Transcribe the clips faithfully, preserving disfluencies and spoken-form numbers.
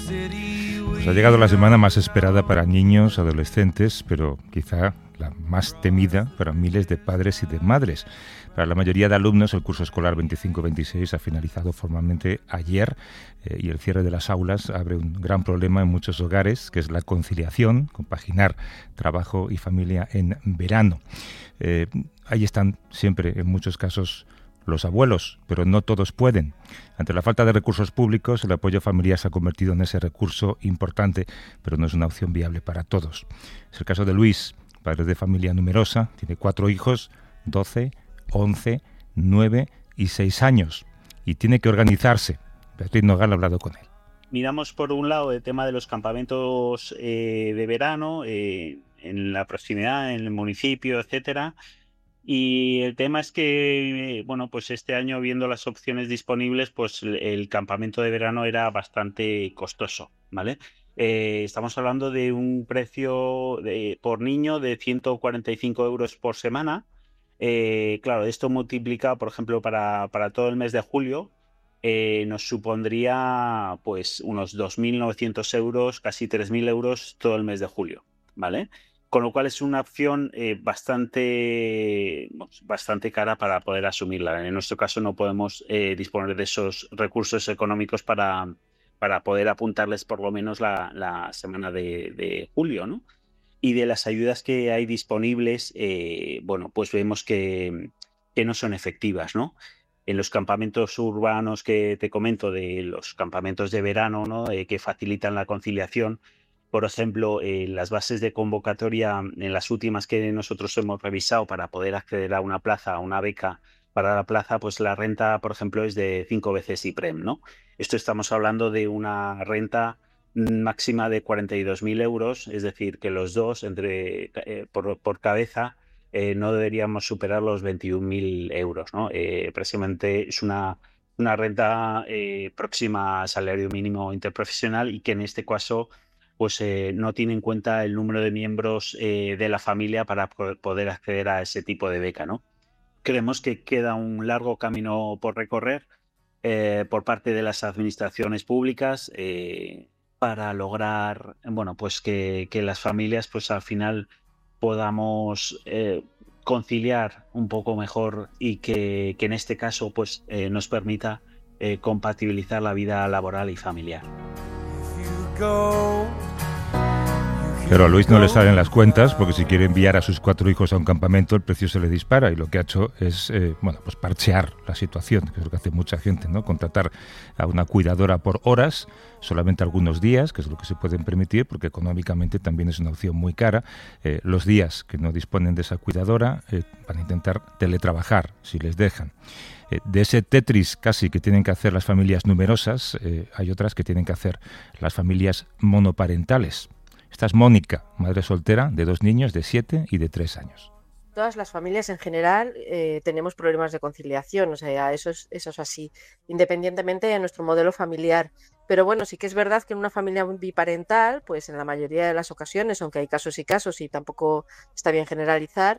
Pues ha llegado la semana más esperada para niños, adolescentes, pero quizá la más temida para miles de padres y de madres. Para la mayoría de alumnos, el curso escolar veinticinco veintiséis ha finalizado formalmente ayer eh, y el cierre de las aulas abre un gran problema en muchos hogares, que es la conciliación, compaginar trabajo y familia en verano. Eh, ahí están siempre, en muchos casos, los abuelos, pero no todos pueden. Ante la falta de recursos públicos, el apoyo familiar se ha convertido en ese recurso importante, pero no es una opción viable para todos. Es el caso de Luis, padre de familia numerosa, tiene cuatro hijos, doce, once, nueve y seis años, y tiene que organizarse. Beatriz Nogal ha hablado con él. Miramos por un lado el tema de los campamentos eh, de verano eh, en la proximidad, en el municipio, etcétera. Y el tema es que, bueno, pues este año, viendo las opciones disponibles, pues el campamento de verano era bastante costoso, ¿vale? Eh, estamos hablando de un precio de, por niño de ciento cuarenta y cinco euros por semana. Eh, claro, esto multiplicado, por ejemplo, para, para todo el mes de julio, eh, nos supondría pues unos dos mil novecientos euros, casi tres mil euros todo el mes de julio, ¿vale? Con lo cual es una opción eh, bastante, bastante cara para poder asumirla. En nuestro caso no podemos eh, disponer de esos recursos económicos para, para poder apuntarles por lo menos la, la semana de, de julio, ¿no? Y de las ayudas que hay disponibles, eh, bueno, pues vemos que, que no son efectivas, ¿no? En los campamentos urbanos que te comento, de los campamentos de verano, ¿no? Eh, que facilitan la conciliación. Por ejemplo, eh, las bases de convocatoria, en las últimas que nosotros hemos revisado para poder acceder a una plaza, a una beca para la plaza, pues la renta, por ejemplo, es de cinco veces IPREM, ¿no? Esto estamos hablando de una renta máxima de cuarenta y dos mil euros, es decir, que los dos entre eh, por, por cabeza eh, no deberíamos superar los veintiún mil euros, ¿no? Eh, precisamente es una, una renta eh, próxima al salario mínimo interprofesional y que en este caso pues eh, no tiene en cuenta el número de miembros eh, de la familia para poder acceder a ese tipo de beca, ¿no? Creemos que queda un largo camino por recorrer eh, por parte de las administraciones públicas eh, para lograr, bueno, pues que, que las familias pues al final podamos eh, conciliar un poco mejor y que, que en este caso pues eh, nos permita eh, compatibilizar la vida laboral y familiar. Pero a Luis no le salen las cuentas porque si quiere enviar a sus cuatro hijos a un campamento el precio se le dispara y lo que ha hecho es eh, bueno, pues parchear la situación, que es lo que hace mucha gente, ¿no? Contratar a una cuidadora por horas, solamente algunos días, que es lo que se pueden permitir porque económicamente también es una opción muy cara. Eh, los días que no disponen de esa cuidadora eh, van a intentar teletrabajar si les dejan. Eh, de ese Tetris casi que tienen que hacer las familias numerosas, eh, hay otras que tienen que hacer las familias monoparentales. Esta es Mónica, madre soltera de dos niños de siete y de tres años. Todas las familias en general eh, tenemos problemas de conciliación, o sea, eso es, eso es así, independientemente de nuestro modelo familiar. Pero bueno, sí que es verdad que en una familia biparental, pues en la mayoría de las ocasiones, aunque hay casos y casos y tampoco está bien generalizar,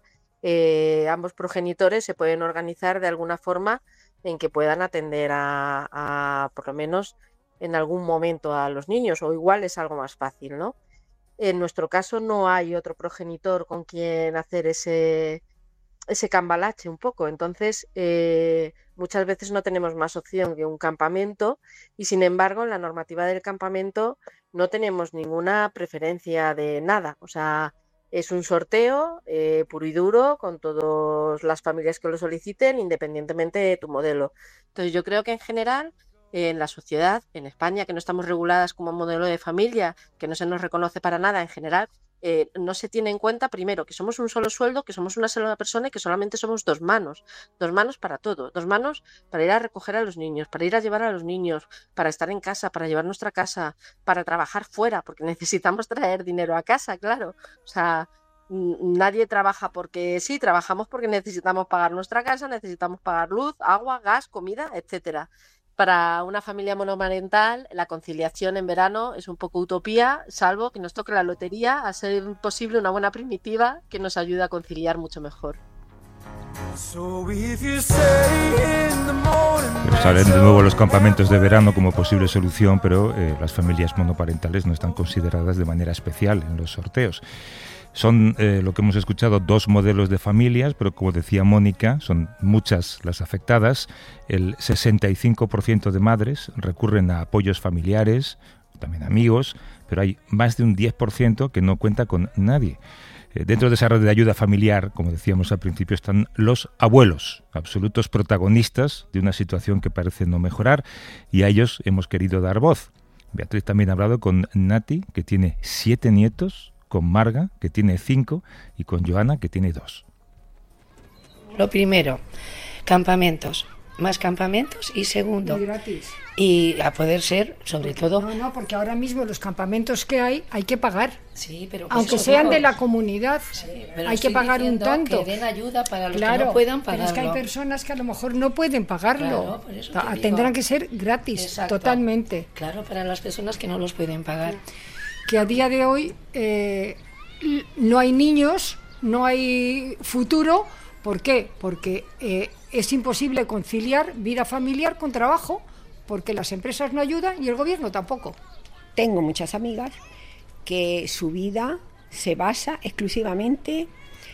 eh, ambos progenitores se pueden organizar de alguna forma en que puedan atender a, a, por lo menos en algún momento a los niños, o igual es algo más fácil, ¿no? En nuestro caso no hay otro progenitor con quien hacer ese, ese cambalache un poco, entonces eh, muchas veces no tenemos más opción que un campamento y sin embargo en la normativa del campamento no tenemos ninguna preferencia de nada, o sea, es un sorteo eh, puro y duro con todas las familias que lo soliciten independientemente de tu modelo. Entonces yo creo que en general en la sociedad, en España, que no estamos reguladas como modelo de familia, que no se nos reconoce para nada en general, eh, no se tiene en cuenta, primero, que somos un solo sueldo, que somos una sola persona y que solamente somos dos manos, dos manos para todo, dos manos para ir a recoger a los niños, para ir a llevar a los niños, para estar en casa, para llevar nuestra casa, para trabajar fuera, porque necesitamos traer dinero a casa, claro, o sea, nadie trabaja porque sí, trabajamos porque necesitamos pagar nuestra casa, necesitamos pagar luz, agua, gas, comida, etcétera. Para una familia monomarental, la conciliación en verano es un poco utopía, salvo que nos toque la lotería, a ser posible una buena primitiva que nos ayude a conciliar mucho mejor. Pero salen de nuevo los campamentos de verano como posible solución, pero eh, las familias monoparentales no están consideradas de manera especial en los sorteos. Son, eh, lo que hemos escuchado, dos modelos de familias, pero como decía Mónica, son muchas las afectadas. El sesenta y cinco por ciento de madres recurren a apoyos familiares, también amigos, pero hay más de un diez por ciento que no cuenta con nadie. Eh, dentro de esa red de ayuda familiar, como decíamos al principio, están los abuelos, absolutos protagonistas de una situación que parece no mejorar, y a ellos hemos querido dar voz. Beatriz también ha hablado con Nati, que tiene siete nietos, con Marga, que tiene cinco, y con Joana, que tiene dos. Lo primero, campamentos, más campamentos, y segundo, y gratis. Y a poder ser, sobre porque, todo... No, no, porque ahora mismo los campamentos que hay, hay que pagar. Sí, pero aunque eso, sean digo, de la comunidad, sí, hay que pagar un tanto. Que den ayuda para los claro, que no puedan pagarlo. Pero es que hay personas que a lo mejor no pueden pagarlo. Claro, por eso te Tendrán digo. que ser gratis, Exacto. totalmente. Claro, para las personas que no los pueden pagar. Que a día de hoy eh, no hay niños, no hay futuro. ¿Por qué? Porque eh, es imposible conciliar vida familiar con trabajo, porque las empresas no ayudan y el gobierno tampoco. Tengo muchas amigas que su vida se basa exclusivamente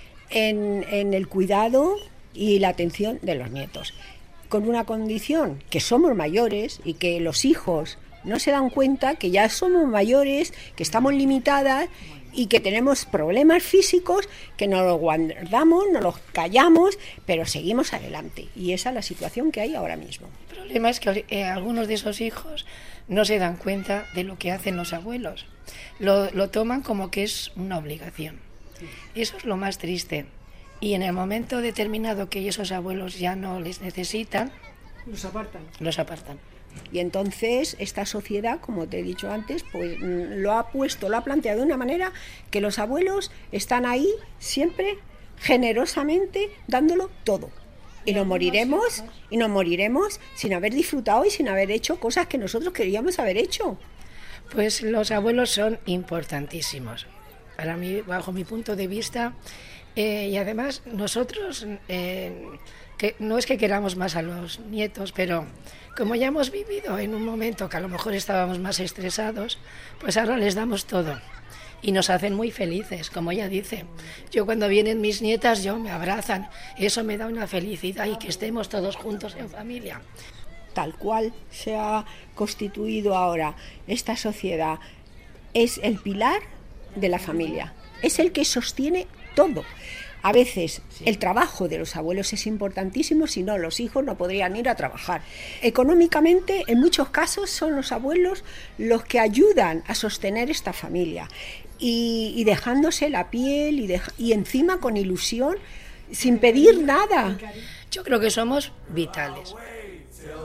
en, en el cuidado y la atención de los nietos, con una condición, que somos mayores y que los hijos no se dan cuenta que ya somos mayores, que estamos limitadas y que tenemos problemas físicos, que nos los guardamos, nos los callamos, pero seguimos adelante. Y esa es la situación que hay ahora mismo. El problema es que eh, algunos de esos hijos no se dan cuenta de lo que hacen los abuelos. Lo, lo toman como que es una obligación. Eso es lo más triste. Y en el momento determinado que esos abuelos ya no les necesitan, los apartan. Los apartan. Y entonces esta sociedad, como te he dicho antes, pues lo ha puesto, lo ha planteado de una manera que los abuelos están ahí siempre generosamente dándolo todo. Y nos moriremos, y nos moriremos sin haber disfrutado y sin haber hecho cosas que nosotros queríamos haber hecho. Pues los abuelos son importantísimos. Para mí, bajo mi punto de vista, eh, y además nosotros, eh, que no es que queramos más a los nietos, pero como ya hemos vivido en un momento que a lo mejor estábamos más estresados, pues ahora les damos todo. Y nos hacen muy felices, como ella dice. Yo cuando vienen mis nietas, yo me abrazan. Eso me da una felicidad y que estemos todos juntos en familia. Tal cual se ha constituido ahora esta sociedad, es el pilar de la familia. Es el que sostiene todo. A veces sí. El trabajo de los abuelos es importantísimo, si no los hijos no podrían ir a trabajar. Económicamente, en muchos casos, son los abuelos los que ayudan a sostener esta familia y, y dejándose la piel y, de, y encima con ilusión, sin pedir nada. Yo creo que somos vitales.